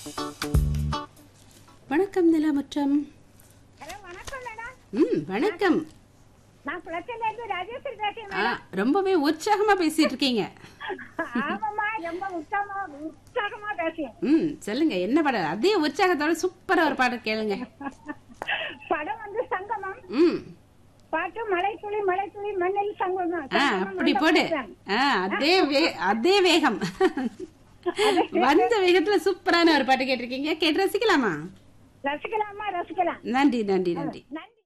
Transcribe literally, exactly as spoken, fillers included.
வணக்கம் நிலமுற்றம். ஹலோ வணக்கம் மேடம். ம் வணக்கம். நான் குளத்துல இருந்து ராஜேஸ்வரி பேசுறேன் ஆ, மேடம். ரொம்பவே உற்சாகமா பேசிட்டு இருக்கீங்க. ஆமாம்மா, ரொம்ப உற்சாகமா உற்சாகமா பேசுறேன். ம் சொல்லுங்க, என்ன பாடல்? அதே உற்சாகத்தோட சூப்பரா ஒரு பாடல் கேளுங்க. படம் வந்து சங்கமம். ம் பாட்டு மலை துளி மலை துளி மண்ணில் சங்கமம். ஆ அப்படி போடு. ஆ அதே வே- அதே வேகம். வந்த வேகத்துல சூப்பரான ஒரு பாட்டு கேட்டிருக்கீங்க. கேட்டு ரசிக்கலாமா? ரசிக்கலாமா? ரசிக்கலாம். நன்றி நன்றி நன்றி. நன்றி.